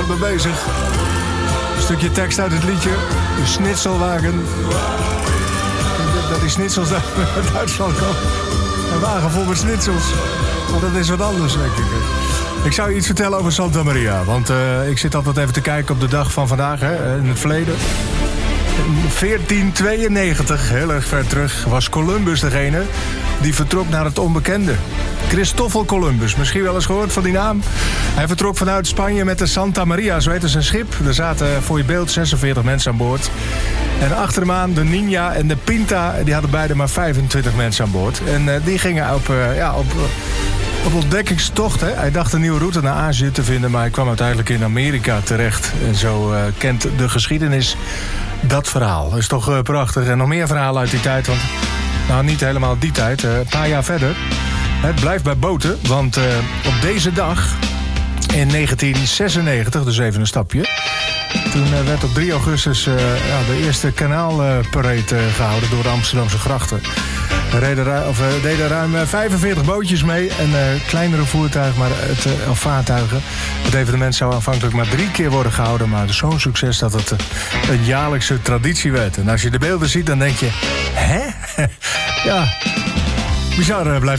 druk mee bezig. Een stukje tekst uit het liedje. De Schnitzelwagen. Dat die schnitzels uit Duitsland komen. Een wagen vol met schnitzels. Maar dat is wat anders, denk ik. Ik zou je iets vertellen over Santa Maria. Want ik zit altijd even te kijken op de dag van vandaag, hè, in het verleden. In 1492, heel erg ver terug, was Columbus degene die vertrok naar het onbekende. Christoffel Columbus, misschien wel eens gehoord van die naam. Hij vertrok vanuit Spanje met de Santa Maria, zo heet het zijn schip. Er zaten voor je beeld 46 mensen aan boord. En achter hem aan de Ninja en de Pinta, die hadden beide maar 25 mensen aan boord. En die gingen op ontdekkingstocht. Hè. Hij dacht een nieuwe route naar Azië te vinden, maar hij kwam uiteindelijk in Amerika terecht. En zo kent de geschiedenis dat verhaal. Dat is toch prachtig. En nog meer verhalen uit die tijd, want nou niet helemaal die tijd, een paar jaar verder. Het blijft bij boten, want op deze dag in 1996, dus even een stapje. Toen werd op 3 augustus de eerste kanaalparade gehouden door de Amsterdamse grachten. Er deden ruim 45 bootjes mee en kleinere voertuigen, of vaartuigen. Het evenement zou aanvankelijk maar 3 keer worden gehouden, maar zo'n succes dat het een jaarlijkse traditie werd. En als je de beelden ziet, dan denk je, hè? Ja, bizar blijft.